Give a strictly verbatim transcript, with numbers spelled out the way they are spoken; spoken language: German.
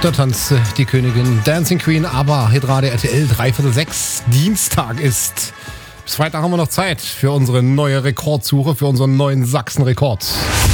Da tanzt die Königin Dancing Queen, aber Hitradio R T L, dreiviertel sechs, Dienstag ist. Bis Freitag haben wir noch Zeit für unsere neue Rekordsuche, für unseren neuen Sachsen-Rekord.